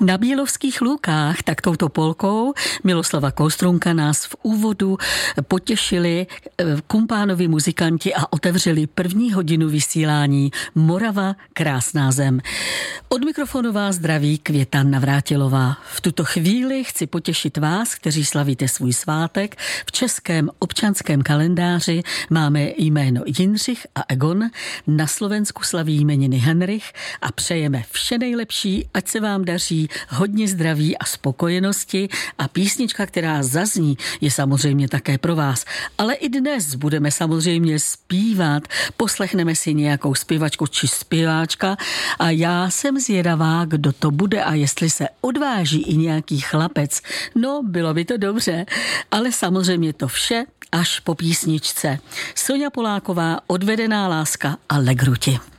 Na Bílovských lůkách, tak touto polkou Miloslava Kostrunka nás v úvodu potěšili kumpánovi muzikanti a otevřeli první hodinu vysílání Morava, krásná zem. Od mikrofonu vás zdraví Květa Navrátilová. V tuto chvíli chci potěšit vás, kteří slavíte svůj svátek. V českém občanském kalendáři máme jméno Jindřich a Egon, na Slovensku slaví jmeniny Henrich a přejeme vše nejlepší, ať se vám daří, hodně zdraví a spokojenosti, a písnička, která zazní, je samozřejmě také pro vás. Ale i dnes budeme samozřejmě zpívat, poslechneme si nějakou zpěvačku či zpěváčka a já jsem zvědavá, kdo to bude a jestli se odváží i nějaký chlapec. No, bylo by to dobře, ale samozřejmě to vše až po písničce. Soňa Poláková, Odvedená láska a Legruti.